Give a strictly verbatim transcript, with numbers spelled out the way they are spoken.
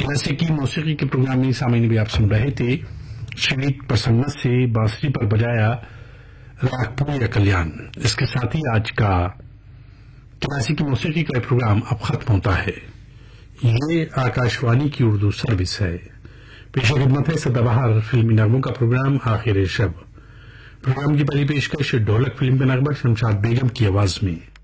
जैसे कि मौसीकी के प्रोग्राम में सामने भी आप सुन रहे थे, श्रीनीत प्रसन्ना से बांसुरी पर बजाया राग पूर्य कल्याण। इसके साथ ही आज का क्लासिक मौसीकी का प्रोग्राम अब खत्म होता है। ये आकाशवाणी की उर्दू सर्विस है। पेश खिदमत है सदाबहार फिल्मी नगमों का प्रोग्राम आखिर शब। प्रोग्राम की पहली पेशकश ढोलक फिल्म का नगमा शमशाद बेगम की आवाज में।